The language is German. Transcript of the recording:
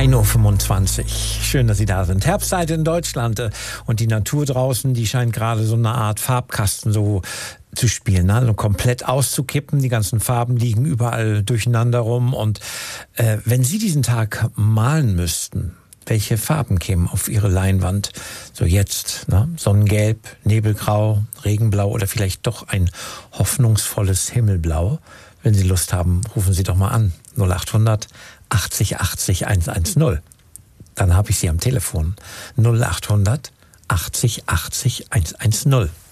1:25 Uhr. Schön, dass Sie da sind. Herbstzeit in Deutschland und die Natur draußen, die scheint gerade so eine Art Farbkasten so zu spielen, also komplett auszukippen. Die ganzen Farben liegen überall durcheinander rum. Und wenn Sie diesen Tag malen müssten, welche Farben kämen auf Ihre Leinwand? So jetzt, ne? Sonnengelb, Nebelgrau, Regenblau oder vielleicht doch ein hoffnungsvolles Himmelblau? Wenn Sie Lust haben, rufen Sie doch mal an. 0800 80 80 110. Dann habe ich Sie am Telefon. 0800 80 80 110.